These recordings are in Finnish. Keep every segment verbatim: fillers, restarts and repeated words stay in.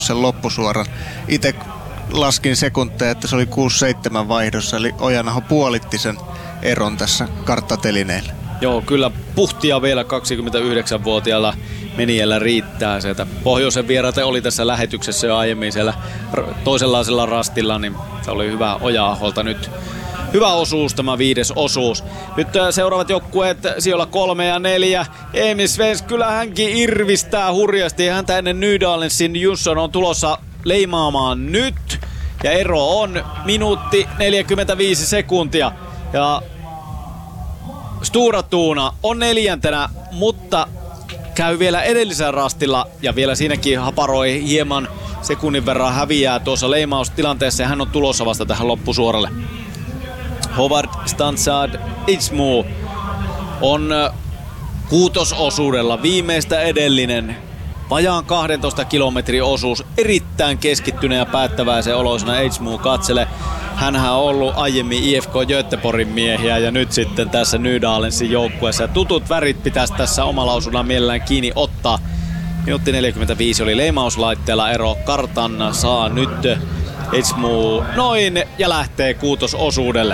sen loppusuoran. Itse laskin sekunteja, että se oli kuusi seitsemän vaihdossa, eli Ojanaho puolitti sen eron tässä karttatelineellä. Joo, kyllä puhtia vielä kaksikymmentäyhdeksänvuotiaalla menijällä riittää sieltä. Pohjoisen vieraate oli tässä lähetyksessä jo aiemmin siellä toisenlaisella rastilla, niin se oli hyvä Oja-aholta nyt. Hyvä osuus, tämä viides osuus. Nyt seuraavat joukkueet sijoilla kolme ja neljä. Emil Svensk, kyllä hänkin irvistää hurjasti. Häntä ennen Nydalensin Jonsson on tulossa leimaamaan nyt. Ja ero on minuutti neljäkymmentäviisi sekuntia. Ja Stora Tuuna on neljäntenä, mutta käy vielä edellisellä rastilla. Ja vielä siinäkin haparoi hieman sekunnin verran häviää tuossa leimaustilanteessa. Ja hän on tulossa vasta tähän loppusuoralle. Howard Stansad Itzmu on kuutososuudella viimeistä edellinen. Vajaan kahdentoista kilometrin osuus. Erittäin keskittyneen ja päättäväisen oloisena Itzmu katsele. Hänhän on ollut aiemmin I F K Göteborgin miehiä ja nyt sitten tässä Nydalensin joukkueessa. Tutut värit pitäisi tässä omalla osuudella mielellään kiinni ottaa. Minuutti neljäkymmentäviisi oli leimauslaitteella ero. Kartan saa nyt Itzmu noin ja lähtee kuutososuudelle.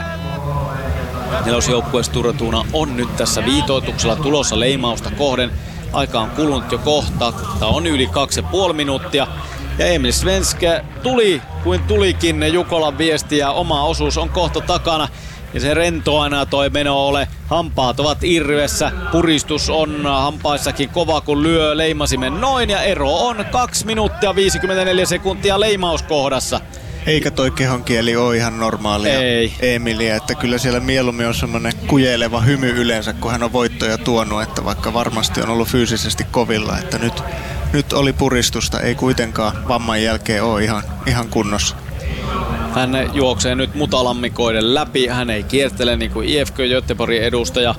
Nelosjoukkue Stora Tuuna on nyt tässä viitoituksella tulossa leimausta kohden. Aika on kulunut jo kohta. Tämä on yli kaksi ja puoli minuuttia. Ja Emil Svensk tuli kuin tulikin Jukolan viesti ja oma osuus on kohta takana. Ja se rento aina toi meno ole. Hampaat ovat irvessä. Puristus on hampaissakin kova kun lyö leimasimen noin. Ja ero on kaksi minuuttia viisikymmentäneljä sekuntia leimauskohdassa. Eikä toi kehonkieli ole ihan normaalia Ei. Emiliä, että kyllä siellä mieluummin on semmoinen kujeileva hymy yleensä, kun hän on voittoja tuonut, että vaikka varmasti on ollut fyysisesti kovilla, että nyt, nyt oli puristusta, ei kuitenkaan vamman jälkeen ole ihan, ihan kunnossa. Hän juoksee nyt mutalammikoiden läpi, hän ei kiertele niin kuin I F K Göteborgin edustaja.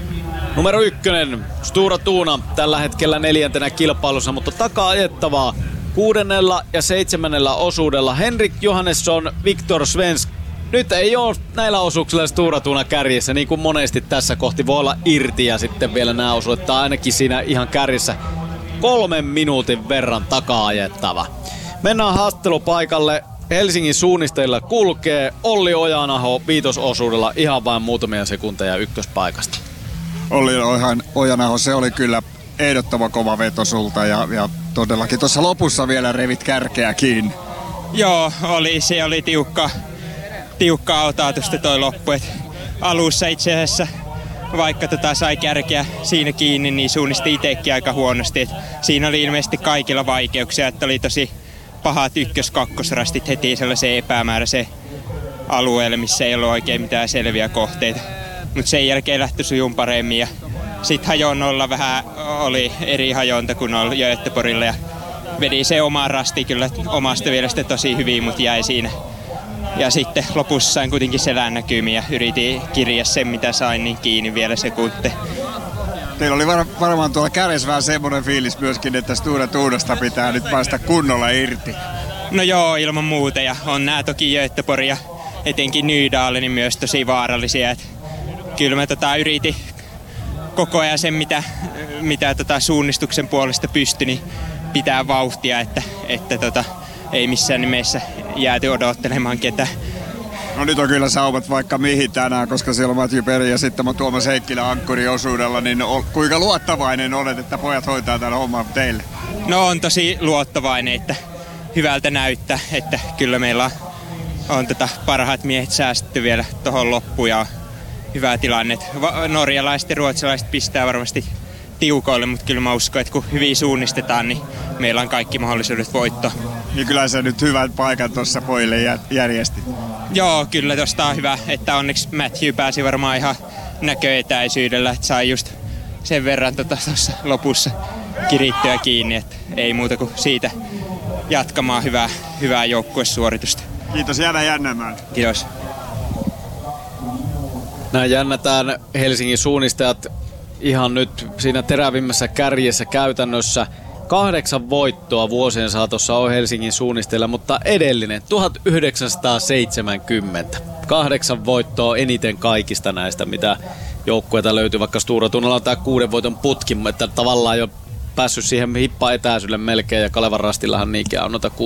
Numero ykkönen, Stora Tuuna, tällä hetkellä neljäntenä kilpailussa, mutta takaa ajettavaa. Kuudennella ja seitsemännellä osuudella Henrik Johannesson, Viktor Svensk. Nyt ei ole näillä osuuksilla Stora Tuuna kärjessä, niin kuin monesti tässä kohti voi olla irti ja sitten vielä nämä osuudet, tai ainakin siinä ihan kärjessä kolmen minuutin verran takaa ajettava. Mennään haastattelupaikalle. Helsingin suunnistajilla kulkee Olli Ojanaho viitososuudella ihan vain muutamia sekunteja ykköspaikasta. Olli Ojanaho, se oli kyllä ehdottoman kova veto sulta ja, ja todellakin tuossa lopussa vielä revit kärkeä kiinni. Joo, oli, se oli tiukka, tiukka autatusta toi loppu. Et alussa itse asiassa, vaikka tota sai kärkeä siinä kiinni, niin suunnisti itsekin aika huonosti. Et siinä oli ilmeisesti kaikilla vaikeuksia, että oli tosi pahat ykkös-kakkosrastit heti sellaiseen epämääräiseen alueelle, missä ei ollut oikein mitään selviä kohteita. Mutta sen jälkeen lähti sujun paremmin ja sitten hajonnolla vähän oli eri hajonta kuin oli Göteborgilla ja vedi se oma rasti kyllä omasta mielestä tosi hyvin, mutta jäi siinä. Ja sitten lopussa sain kuitenkin selän näkymiä ja yritin kirjaa sen mitä sain niin kiinni vielä sekunti. Teillä oli var- varmaan tuolla kärjessä vähän semmoinen fiilis myöskin, että Stora Tuunasta pitää nyt päästä kunnolla irti. No joo, ilman muuta ja on nää toki Göteborg ja etenkin Nydalen myös tosi vaarallisia. Et kyllä mä tota yritin koko ajan sen, mitä, mitä tota suunnistuksen puolesta pystyi, niin pitää vauhtia, että, että tota, ei missään nimessä jääty odottelemaan ketään. No nyt on kyllä saumat vaikka mihin tänään, koska siellä on Matthew Perry ja sitten Tuomas Heikkilä ankkuriosuudella, niin kuinka luottavainen olet, että pojat hoitaa täällä hommaa teille? No on tosi luottavainen, että hyvältä näyttää, että kyllä meillä on, on tota parhaat miehet säästetty vielä tuohon loppuun ja hyvä tilanne. Norjalaiset ja ruotsalaiset pistää varmasti tiukoille, mutta kyllä mä uskon, että kun hyvin suunnistetaan, niin meillä on kaikki mahdollisuudet voittoa. Niin kyllä sä nyt hyvän paikan tuossa pojille järjestit. Joo, kyllä tosta on hyvä, että onneksi Matthew pääsi varmaan ihan näköetäisyydellä, että sai just sen verran tuossa tota, lopussa kirittyä kiinni, että ei muuta kuin siitä jatkamaan hyvää, hyvää joukkuesuoritusta. Kiitos, jäädä jännämään. Kiitos. Näin jännätään Helsingin suunnistajat ihan nyt siinä terävimmässä kärjessä käytännössä. Kahdeksan voittoa vuosien saatossa on Helsingin suunnistajilla, mutta edellinen tuhatyhdeksänsataaseitsemänkymmentä. Kahdeksan voittoa eniten kaikista näistä, mitä joukkueita löytyy, vaikka Stora Tuunalla on tämä kuuden voiton putki, että tavallaan jo päässyt siihen hippa etäisyydelle melkein ja Kalevan Rastillahan niinkään on noita